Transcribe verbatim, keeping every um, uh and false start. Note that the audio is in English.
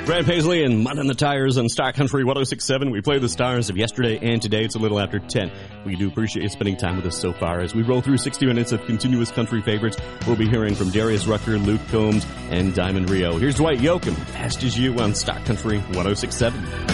Brad Paisley and Mud on the Tires on Star Country one oh six point seven. We play the stars of yesterday and today. It's a little after ten. We do appreciate you spending time with us so far. As we roll through sixty minutes of continuous country favorites, we'll be hearing from Darius Rucker, Luke Combs, and Diamond Rio. Here's Dwight Yoakam, Fast as You on Star Country one oh six point seven.